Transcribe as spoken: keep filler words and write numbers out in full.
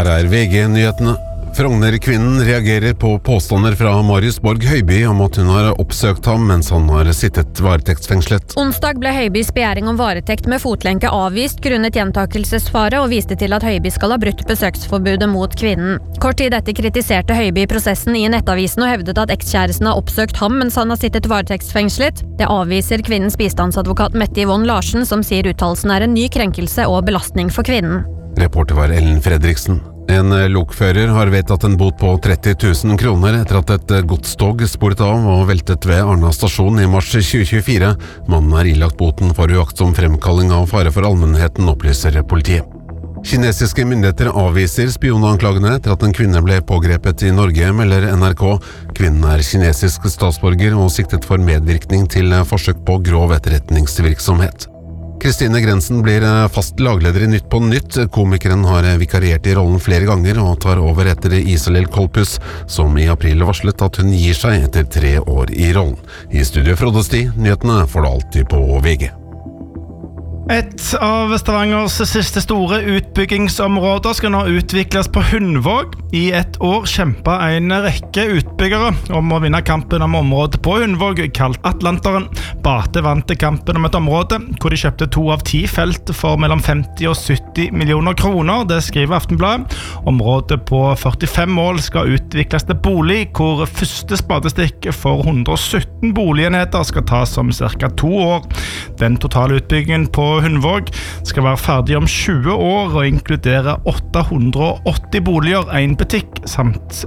Her er V G-nyhetene. Frogner-kvinnen reagerer på påstander fra Marius Borg Høiby om at hun har oppsøkt ham mens han har sittet varetektsfengslet. Onsdag ble Høibys begjæring om varetekt med fotlenke avvist grunnet gjentakelsesfare og viste til at Høiby skal ha brutt besøksforbudet mot kvinnen. Kort tid etter kritiserte Høiby prosessen i Nettavisen og hevdet at ekskjæresten har oppsøkt ham mens han har sittet varetektsfengslet. Det avviser kvinnens bistandsadvokat Mette Yvonne Larsen, som sier uttalelsen er en ny krenkelse og belastning for kvinnen. Reporter var Ellen Fredriksen. En lokfører har vedtatt en bot på tretti tusen kroner etter at et godstog sporet av og veltet ved Arna stasjon i mars tjue tjuefire. Mannen er ilagt boten for uaktsom fremkalling av fare for allmennheten, opplyser politiet. Kinesiske myndigheter avviser spionanklagene etter at en kvinne ble pågrepet i Norge, melder N R K. Kvinnen er kinesisk statsborger og siktet for medvirkning til forsøk på grov etterretningsvirksomhet. Kristine Grensen blir fast lagleder i Nytt på Nytt. Komikeren har vikariert i rollen flere ganger og tar over etter Isalill Kolpus, som i april varslet at hun gir seg etter tre år i rollen. I studio Frode Sti, nyhetene får du alltid på V G. Et av Stavangers siste store utbyggingsområder skal nå utvikles på Hundvåg. I et år kjempet en rekke utbyggere om å vinne kampen om området på Hundvåg, kalt Atlanteren. Bate vant kampen om et område hvor de kjøpte to av ti felt for mellom femti og sytti millioner kroner. Det skriver Aftenbladet. Området på førtifem mål skal utvikles til bolig, hvor første spadestikk for hundre og sytten boligenheter skal tas om cirka to år. Den totale utbyggingen på Hundvåg skal være ferdig om tjue år og inkludere åtte hundre og åtti boliger, en butikk samt